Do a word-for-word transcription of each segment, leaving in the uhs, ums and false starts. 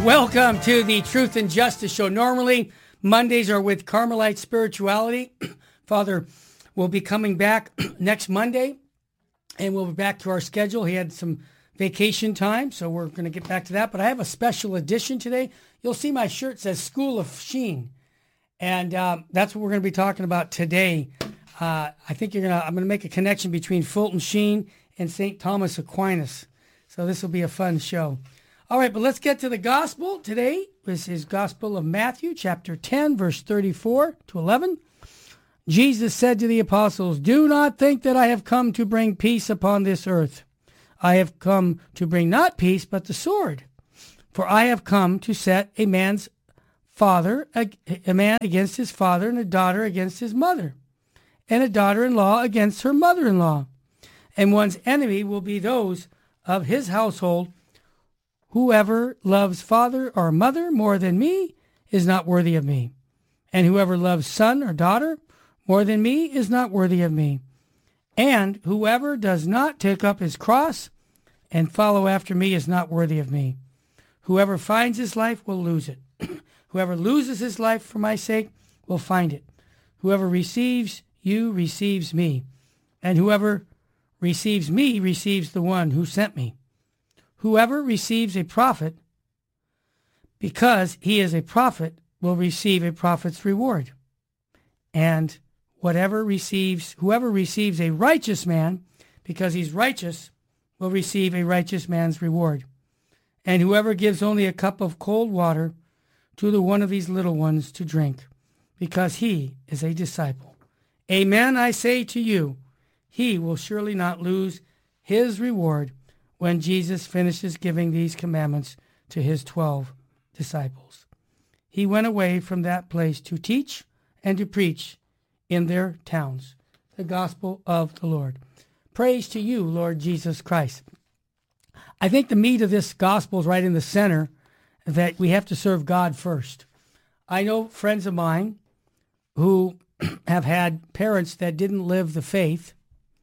Welcome to the Truth and Justice Show. Normally, Mondays are with Carmelite Spirituality. Father will be coming back next Monday, and we'll be back to our schedule. He had some vacation time, so we're going to get back to that. But I have a special edition today. You'll see my shirt says School of Sheen, and um, that's what we're going to be talking about today. Uh, I think you're gonna. I'm going to make a connection between Fulton Sheen and Saint Thomas Aquinas. So this will be a fun show. All right, but let's get to the gospel. Today this is Gospel of Matthew, chapter ten, verse thirty-four to eleven. Jesus said to the apostles, "Do not think that I have come to bring peace upon this earth. I have come to bring not peace, but the sword. For I have come to set a man's father, a, a man against his father, and a daughter against his mother, and a daughter-in-law against her mother-in-law. And one's enemy will be those of his household. Whoever loves father or mother more than me is not worthy of me. And whoever loves son or daughter more than me is not worthy of me. And whoever does not take up his cross and follow after me is not worthy of me. Whoever finds his life will lose it. Whoever loses his life for my sake will find it. Whoever receives you receives me. And whoever receives me receives the one who sent me. Whoever receives a prophet, because he is a prophet, will receive a prophet's reward. And whatever receives, whoever receives a righteous man, because he's righteous, will receive a righteous man's reward. And whoever gives only a cup of cold water to the one of these little ones to drink, because he is a disciple. Amen, I say to you, he will surely not lose his reward when Jesus finishes giving these commandments to his twelve disciples." He went away from that place to teach and to preach in their towns the gospel of the Lord. Praise to you, Lord Jesus Christ. I think the meat of this gospel is right in the center, that we have to serve God first. I know friends of mine who have had parents that didn't live the faith,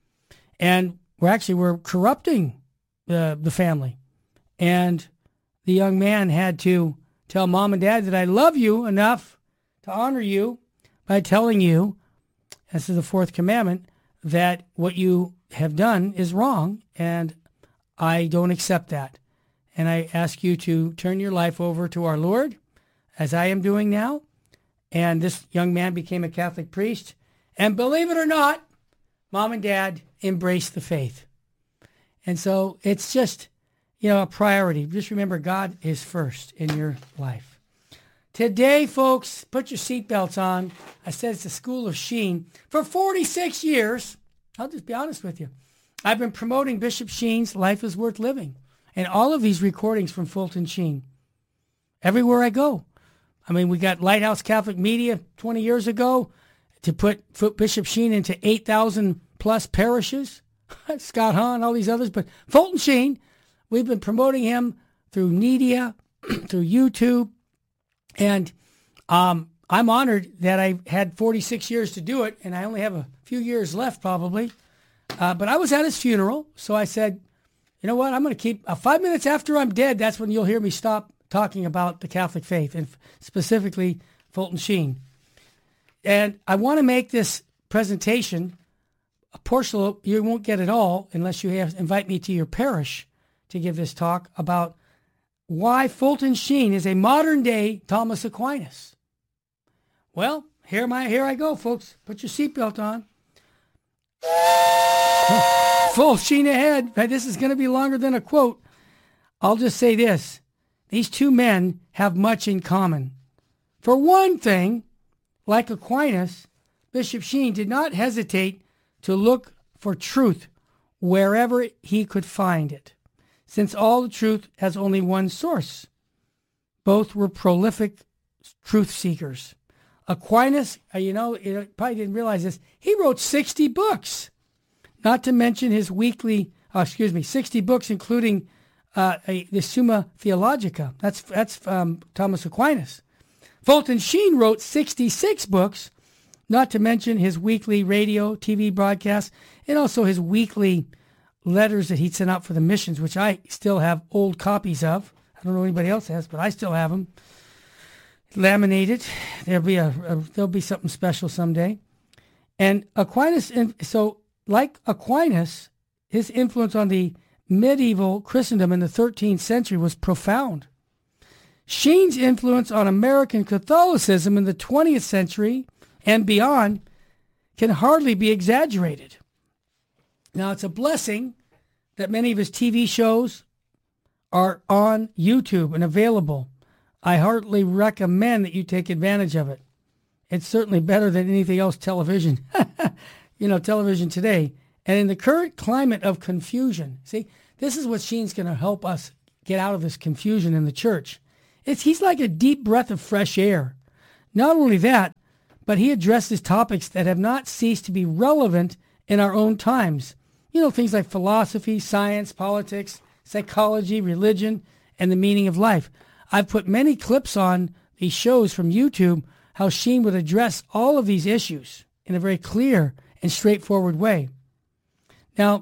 and were actually were corrupting the, the family. And the young man had to tell mom and dad that I love you enough to honor you by telling you, this is the fourth commandment, that what you have done is wrong, and I don't accept that. And I ask you to turn your life over to our Lord, as I am doing now. And this young man became a Catholic priest. And believe it or not, mom and dad embraced the faith. And so it's just, you know, a priority. Just remember, God is first in your life. Today, folks, put your seatbelts on. I said it's the School of Sheen. For forty-six years, I'll just be honest with you, I've been promoting Bishop Sheen's Life is Worth Living. And all of these recordings from Fulton Sheen. Everywhere I go. I mean, we got Lighthouse Catholic Media twenty years ago to put Bishop Sheen into eight thousand plus parishes. Scott Hahn, all these others. But Fulton Sheen, we've been promoting him through media, through YouTube. And um, I'm honored that I had forty-six years to do it, and I only have a few years left probably. Uh, but I was at his funeral, so I said, you know what, I'm going to keep, uh, five minutes after I'm dead, that's when you'll hear me stop talking about the Catholic faith, and specifically Fulton Sheen. And I want to make this presentation a portion of, you won't get it all unless you have, invite me to your parish to give this talk about why Fulton Sheen is a modern-day Thomas Aquinas. Well, here, my, here I go, folks. Put your seatbelt on. Full sheen ahead. This is going to be longer than a quote. I'll just say this. These two men have much in common. For one thing, like Aquinas, Bishop Sheen did not hesitate to look for truth wherever he could find it, since all the truth has only one source. Both were prolific truth seekers. Aquinas, you know, you probably didn't realize this, he wrote sixty books, not to mention his weekly, uh, excuse me, sixty books, including uh, a, the Summa Theologica. That's, that's um, Thomas Aquinas. Fulton Sheen wrote sixty-six books, not to mention his weekly radio, T V broadcasts, and also his weekly letters that he'd sent out for the missions, which I still have old copies of. I don't know anybody else has, but I still have them laminated. There'll be a, a there'll be something special someday. And Aquinas, so like Aquinas, his influence on the medieval Christendom in the thirteenth century was profound. Sheen's influence on American Catholicism in the twentieth century and beyond can hardly be exaggerated. Now, it's a blessing that many of his T V shows are on YouTube and available. I heartily recommend that you take advantage of it. It's certainly better than anything else television, you know, television today. And in the current climate of confusion, see, this is what Sheen's going to help us get out of this confusion in the church. It's, he's like a deep breath of fresh air. Not only that, but he addresses topics that have not ceased to be relevant in our own times. You know, things like philosophy, science, politics, psychology, religion, and the meaning of life. I've put many clips on these shows from YouTube, how Sheen would address all of these issues in a very clear and straightforward way. Now,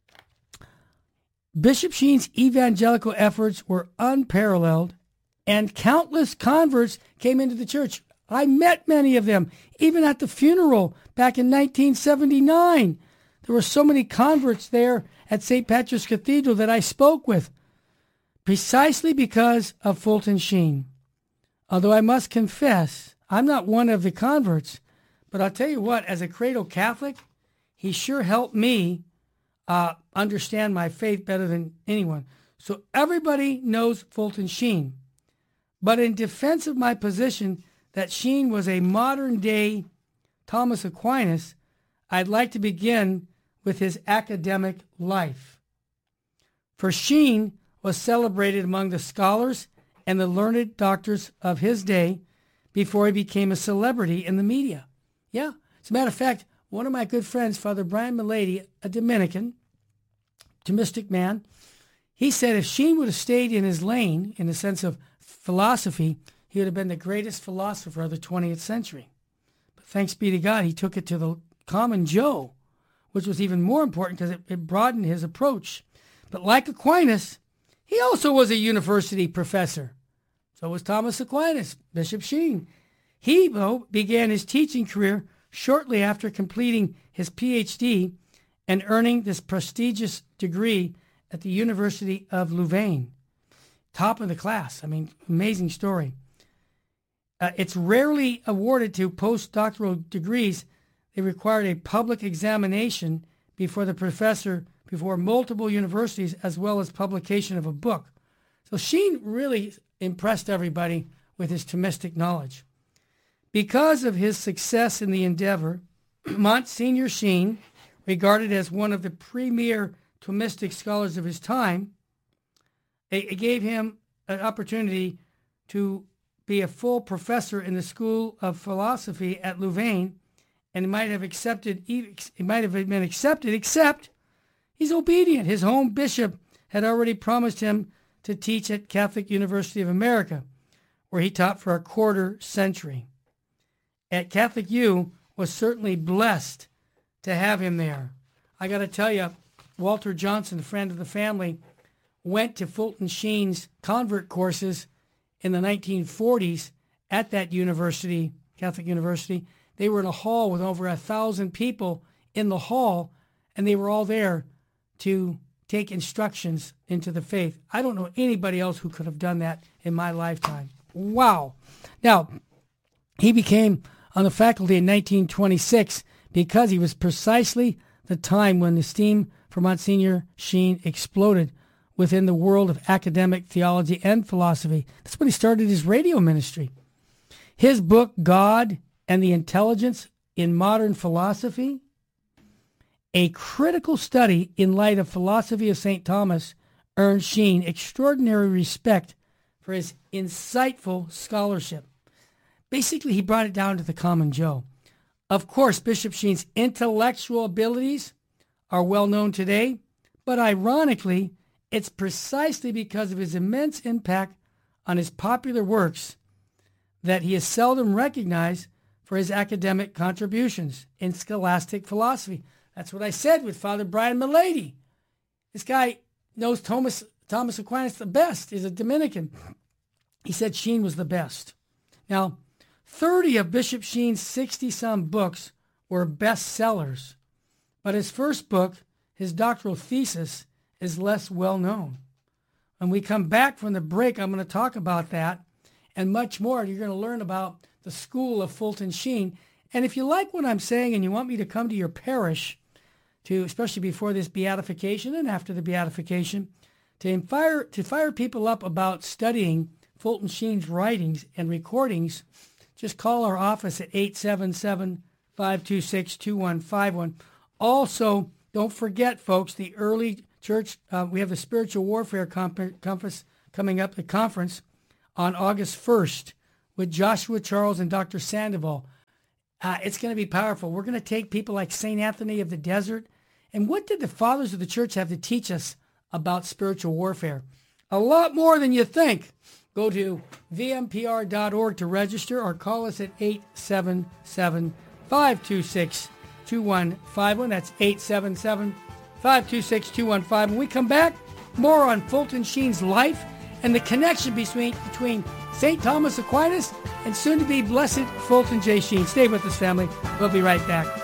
Bishop Sheen's evangelical efforts were unparalleled, and countless converts came into the church. I met many of them, even at the funeral back in nineteen seventy-nine. There were so many converts there at Saint Patrick's Cathedral that I spoke with, precisely because of Fulton Sheen. Although I must confess, I'm not one of the converts, but I'll tell you what, as a cradle Catholic, he sure helped me uh, understand my faith better than anyone. So everybody knows Fulton Sheen. But in defense of my position that Sheen was a modern-day Thomas Aquinas, I'd like to begin with his academic life. For Sheen was celebrated among the scholars and the learned doctors of his day before he became a celebrity in the media. Yeah, as a matter of fact, one of my good friends, Father Brian Milady, a Dominican, Thomistic man, he said if Sheen would have stayed in his lane, in the sense of philosophy, he would have been the greatest philosopher of the twentieth century. But thanks be to God, he took it to the common Joe, which was even more important because it, it broadened his approach. But like Aquinas, he also was a university professor. So was Thomas Aquinas, Bishop Sheen. He, though, began his teaching career shortly after completing his P H D and earning this prestigious degree at the University of Louvain. Top of the class. I mean, amazing story. Uh, it's rarely awarded to postdoctoral degrees. They required a public examination before the professor, before multiple universities, as well as publication of a book. So Sheen really impressed everybody with his Thomistic knowledge. Because of his success in the endeavor, Monsignor Sheen, regarded as one of the premier Thomistic scholars of his time, it gave him an opportunity to be a full professor in the School of Philosophy at Louvain, and he might have accepted. He might have been accepted, except he's obedient. His home bishop had already promised him to teach at Catholic University of America, where he taught for a quarter century. At Catholic U was certainly blessed to have him there. I got to tell you, Walter Johnson, a friend of the family, went to Fulton Sheen's convert courses in the nineteen forties at that university, Catholic University. They were in a hall with over a thousand people in the hall, and they were all there to take instructions into the faith. I don't know anybody else who could have done that in my lifetime. Wow. Now, he became on the faculty in nineteen twenty-six because he was precisely the time when the esteem for Monsignor Sheen exploded within the world of academic theology and philosophy. That's when he started his radio ministry. His book, God and the Intelligence in Modern Philosophy, a critical study in light of philosophy of Saint Thomas, earned Sheen extraordinary respect for his insightful scholarship. Basically, he brought it down to the common Joe. Of course, Bishop Sheen's intellectual abilities are well known today, but ironically, it's precisely because of his immense impact on his popular works that he is seldom recognized for his academic contributions in scholastic philosophy. That's what I said with Father Brian Milady. This guy knows Thomas, Thomas Aquinas the best. He's a Dominican. He said Sheen was the best. Now, thirty of Bishop Sheen's sixty-some books were bestsellers, but his first book, his doctoral thesis, is less well-known. When we come back from the break, I'm going to talk about that and much more. You're going to learn about the school of Fulton Sheen. And if you like what I'm saying and you want me to come to your parish, to especially before this beatification and after the beatification, to fire, to fire people up about studying Fulton Sheen's writings and recordings, just call our office at eight seven seven, five two six, two one five one. Also, don't forget, folks, the early church, uh, we have the Spiritual Warfare Conference coming up, the conference, on August first with Joshua Charles and Doctor Sandoval. Uh, it's going to be powerful. We're going to take people like Saint Anthony of the Desert. And what did the fathers of the church have to teach us about spiritual warfare? A lot more than you think. Go to v m p r dot org to register or call us at eight seven seven, five two six, two one five one. That's eight seven seven, five two six, two one five one. When we come back, more on Fulton Sheen's life and the connection between, between Saint Thomas Aquinas and soon-to-be blessed Fulton J. Sheen. Stay with us, family. We'll be right back.